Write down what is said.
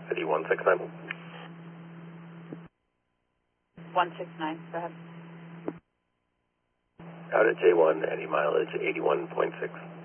Eddie 169. 169, go ahead. Out at J1, Eddie mileage 81.6.